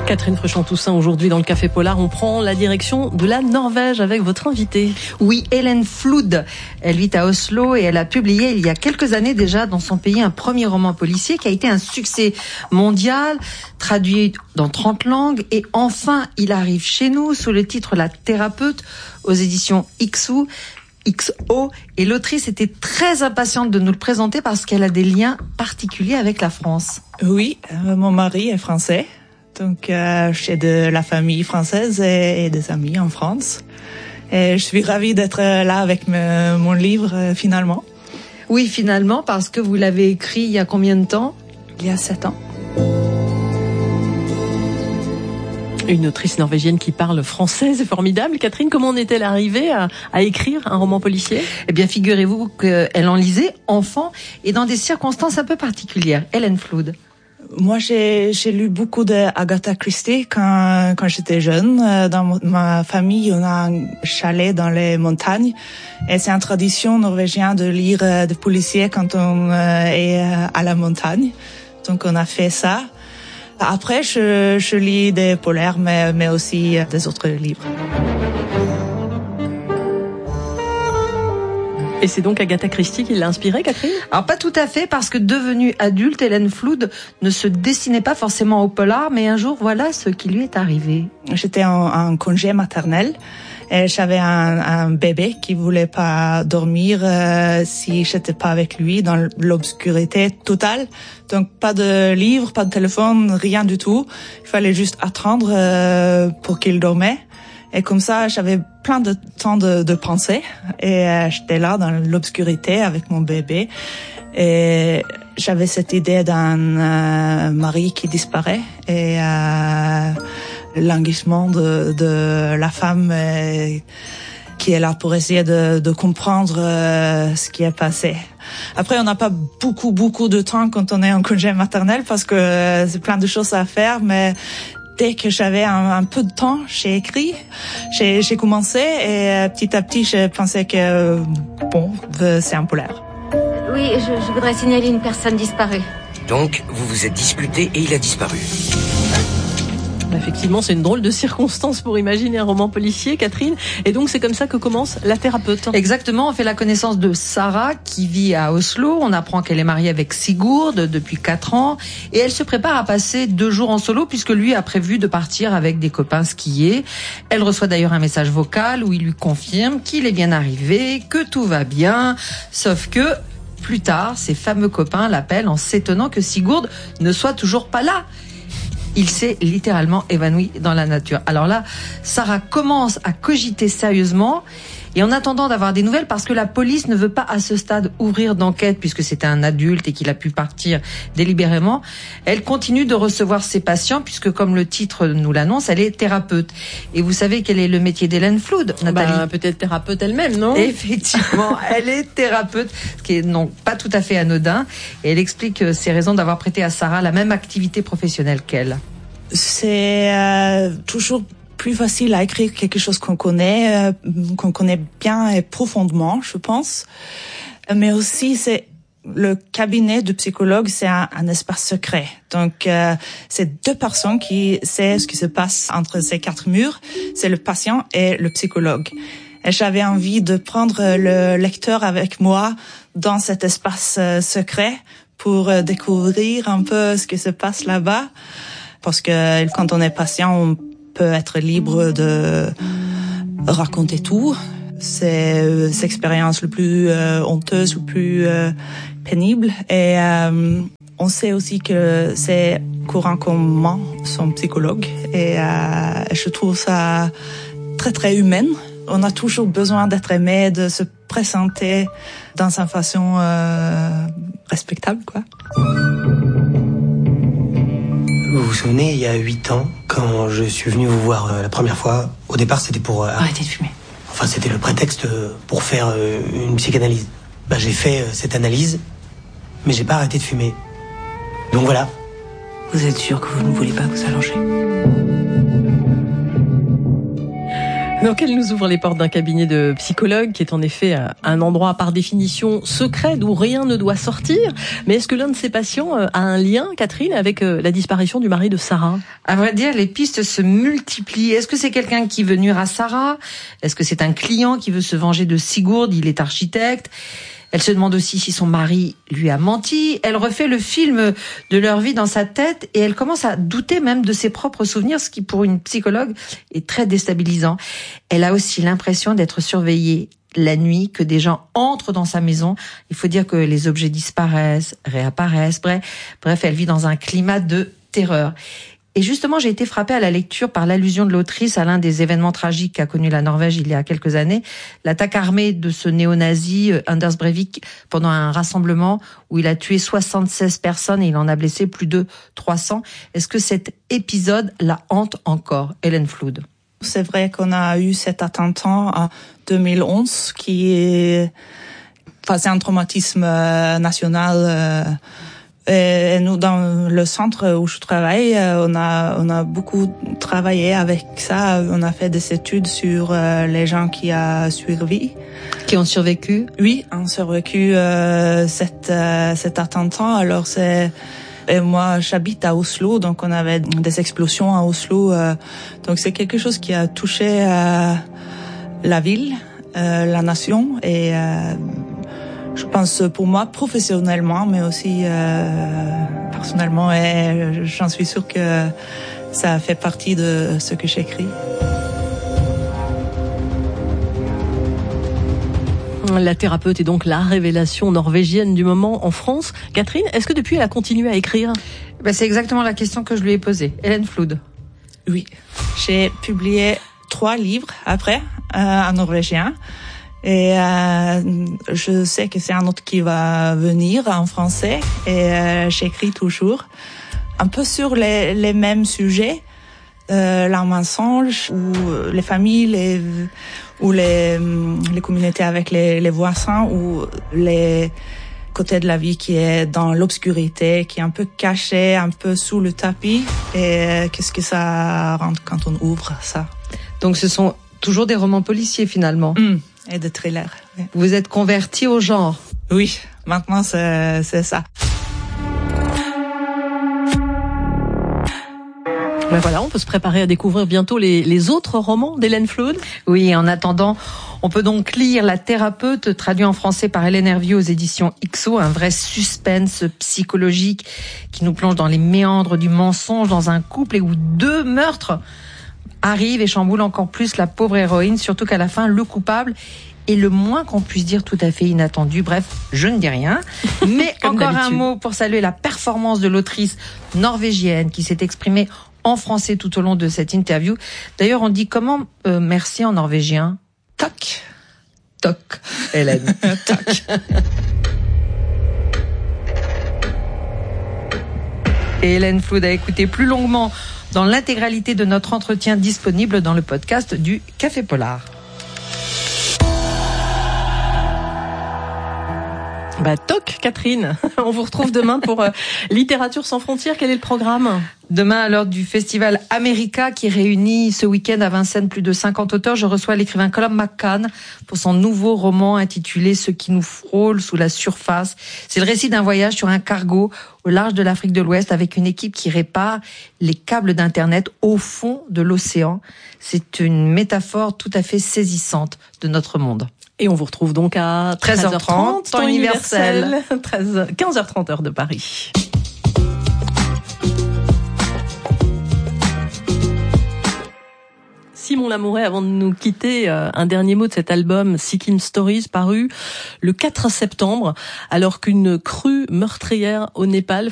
Catherine Fruchon-Toussaint, aujourd'hui dans le Café Polar, on prend la direction de la Norvège avec votre invitée. Oui, Helen Flood. Elle vit à Oslo et elle a publié il y a quelques années déjà dans son pays un premier roman policier qui a été un succès mondial, traduit dans 30 langues et enfin il arrive chez nous sous le titre La Thérapeute aux éditions XO. Et l'autrice était très impatiente de nous le présenter parce qu'elle a des liens particuliers avec la France. Oui, mon mari est français. Donc, j'ai de la famille française et des amis en France. Et je suis ravie d'être là avec mon livre, finalement. Oui, finalement, parce que vous l'avez écrit il y a combien de temps ? Il y a 7 ans. Une autrice norvégienne qui parle français, c'est formidable. Catherine, comment en est-elle arrivée à écrire un roman policier ? Eh bien, figurez-vous qu'elle en lisait enfant et dans des circonstances un peu particulières. Helen Flood. Moi, j'ai lu beaucoup de Agatha Christie quand j'étais jeune. Dans ma famille, on a un chalet dans les montagnes. Et c'est une tradition norvégienne de lire des policiers quand on est à la montagne. Donc, on a fait ça. Après, je lis des polaires, mais aussi des autres livres. Et c'est donc Agatha Christie qui l'a inspirée, Catherine ? Alors pas tout à fait, parce que devenue adulte, Helen Flood ne se destinait pas forcément au polar, mais un jour, voilà ce qui lui est arrivé. J'étais en congé maternel et j'avais un bébé qui voulait pas dormir si j'étais pas avec lui dans l'obscurité totale. Donc pas de livre, pas de téléphone, rien du tout. Il fallait juste attendre pour qu'il dormait. Et comme ça, j'avais plein de temps de penser. Et j'étais là dans l'obscurité avec mon bébé. Et j'avais cette idée d'un mari qui disparaît. Et languissement de la femme qui est là pour essayer de comprendre ce qui est passé. Après, on n'a pas beaucoup de temps quand on est en congé maternel parce que c'est plein de choses à faire, mais dès que j'avais un peu de temps, j'ai écrit, j'ai commencé et petit à petit, je pensais que, c'est un polaire. Oui, je voudrais signaler une personne disparue. Donc, vous vous êtes disputé et il a disparu. Effectivement, c'est une drôle de circonstance pour imaginer un roman policier, Catherine. Et donc, c'est comme ça que commence La Thérapeute. Exactement, on fait la connaissance de Sarah qui vit à Oslo. On apprend qu'elle est mariée avec Sigurd depuis 4 ans. Et elle se prépare à passer 2 jours en solo puisque lui a prévu de partir avec des copains skier. Elle reçoit d'ailleurs un message vocal où il lui confirme qu'il est bien arrivé, que tout va bien. Sauf que, plus tard, ses fameux copains l'appellent en s'étonnant que Sigurd ne soit toujours pas là. Il s'est littéralement évanoui dans la nature. Alors là, Sarah commence à cogiter sérieusement et en attendant d'avoir des nouvelles, parce que la police ne veut pas à ce stade ouvrir d'enquête puisque c'était un adulte et qu'il a pu partir délibérément, elle continue de recevoir ses patients puisque, comme le titre nous l'annonce, elle est thérapeute. Et vous savez quel est le métier d'Helen Flood, Nathalie ? Peut-être thérapeute elle-même, non ? Effectivement, elle est thérapeute, ce qui est non pas tout à fait anodin. Et elle explique ses raisons d'avoir prêté à Sarah la même activité professionnelle qu'elle. C'est toujours plus facile à écrire quelque chose qu'on connaît bien et profondément, je pense. Mais aussi, c'est le cabinet de psychologue, c'est un espace secret. Donc, c'est 2 personnes qui savent ce qui se passe entre ces 4 murs. C'est le patient et le psychologue. Et j'avais envie de prendre le lecteur avec moi dans cet espace secret pour découvrir un peu ce qui se passe là-bas. Parce que quand on est patient, on peut être libre de raconter tout. C'est l'expérience le plus honteuse, le plus pénible. Et on sait aussi que c'est courant qu'on ment son psychologue. Et je trouve ça très, très humain. On a toujours besoin d'être aimé, de se présenter dans une façon respectable, quoi. Vous vous souvenez, il y a 8 ans, quand je suis venu vous voir la première fois, au départ c'était pour... Arrêtez de fumer. Enfin, c'était le prétexte pour faire une psychanalyse. J'ai fait cette analyse, mais j'ai pas arrêté de fumer. Donc voilà. Vous êtes sûr que vous ne voulez pas vous allonger ? Donc elle nous ouvre les portes d'un cabinet de psychologue qui est en effet un endroit par définition secret d'où rien ne doit sortir. Mais est-ce que l'un de ces patients a un lien, Catherine, avec la disparition du mari de Sarah ? À vrai dire, les pistes se multiplient. Est-ce que c'est quelqu'un qui veut nuire à Sarah ? Est-ce que c'est un client qui veut se venger de Sigurd ? Il est architecte. Elle se demande aussi si son mari lui a menti. Elle refait le film de leur vie dans sa tête et elle commence à douter même de ses propres souvenirs, ce qui pour une psychologue est très déstabilisant. Elle a aussi l'impression d'être surveillée la nuit, que des gens entrent dans sa maison. Il faut dire que les objets disparaissent, réapparaissent. Bref, elle vit dans un climat de terreur. Et justement, j'ai été frappée à la lecture par l'allusion de l'autrice à l'un des événements tragiques qu'a connu la Norvège il y a quelques années, l'attaque armée de ce néo-nazi Anders Breivik pendant un rassemblement où il a tué 76 personnes et il en a blessé plus de 300. Est-ce que cet épisode la hante encore, Hélène Flood ? C'est vrai qu'on a eu cet attentat en 2011 c'est un traumatisme national. Et nous, dans le centre où je travaille, on a beaucoup travaillé avec ça. On a fait des études sur les gens qui ont survécu. Qui ont survécu ? Oui, ont survécu cet attentat. Alors et moi, j'habite à Oslo, donc on avait des explosions à Oslo. Donc c'est quelque chose qui a touché la ville, la nation et je pense pour moi professionnellement, mais aussi personnellement, et j'en suis sûre que ça fait partie de ce que j'écris. La thérapeute est donc la révélation norvégienne du moment en France. Catherine, est-ce que depuis elle a continué à écrire ? C'est exactement la question que je lui ai posée. Hélène Flood. Oui, j'ai publié 3 livres après en norvégien. Et je sais que c'est un autre qui va venir en français. Et j'écris toujours un peu sur les mêmes sujets, le mensonge ou les familles, ou les communautés avec les voisins, ou les côtés de la vie qui est dans l'obscurité, qui est un peu caché, un peu sous le tapis. Et qu'est-ce que ça rend quand on ouvre ça ? Donc ce sont toujours des romans policiers finalement. Et de thrillers. Oui. Vous êtes converti au genre. Oui, maintenant c'est ça. Ben voilà, on peut se préparer à découvrir bientôt les autres romans d'Hélène Flood. Oui, en attendant, on peut donc lire La thérapeute, traduit en français par Hélène Hervieux aux éditions XO, un vrai suspense psychologique qui nous plonge dans les méandres du mensonge dans un couple et où 2 meurtres arrive et chamboule encore plus la pauvre héroïne, surtout qu'à la fin, le coupable est le moins qu'on puisse dire tout à fait inattendu. Bref, je ne dis rien. Mais encore un mot pour saluer la performance de l'autrice norvégienne qui s'est exprimée en français tout au long de cette interview. D'ailleurs, on dit comment merci en norvégien ? Tac. Toc, Hélène. Tac. Et Hélène Flood a écouté plus longuement dans l'intégralité de notre entretien disponible dans le podcast du Café Polar. Toc, Catherine. On vous retrouve demain pour Littérature sans frontières. Quel est le programme ? Demain, à l'heure du festival America qui réunit ce week-end à Vincennes plus de 50 auteurs, je reçois l'écrivain Colum McCann pour son nouveau roman intitulé « Ce qui nous frôle sous la surface ». C'est le récit d'un voyage sur un cargo au large de l'Afrique de l'Ouest avec une équipe qui répare les câbles d'Internet au fond de l'océan. C'est une métaphore tout à fait saisissante de notre monde. Et on vous retrouve donc à 13h30, temps universel. 15h30 heure de Paris. Simon Lamouret, avant de nous quitter, un dernier mot de cet album Seeking Stories paru le 4 septembre, alors qu'une crue meurtrière au Népal